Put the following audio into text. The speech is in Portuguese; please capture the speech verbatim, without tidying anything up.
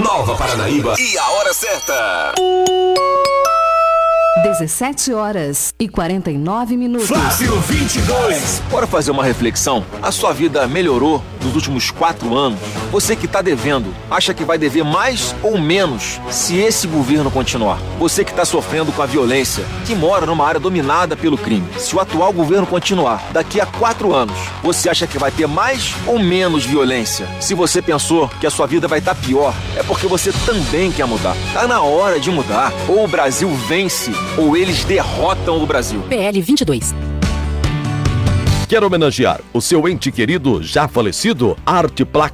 Nova Paranaíba e a hora certa. dezessete horas e quarenta e nove minutos. Flávio vinte e dois. Bora fazer uma reflexão? A sua vida melhorou nos últimos quatro anos? Você que está devendo, acha que vai dever mais ou menos se esse governo continuar? Você que está sofrendo com a violência, que mora numa área dominada pelo crime, se o atual governo continuar, daqui a quatro anos, você acha que vai ter mais ou menos violência? Se você pensou que a sua vida vai estar pior, é porque você também quer mudar. Tá na hora de mudar. Ou o Brasil vence, ou eles derrotam o Brasil. P L vinte e dois. Quer homenagear o seu ente querido já falecido? Arte Placa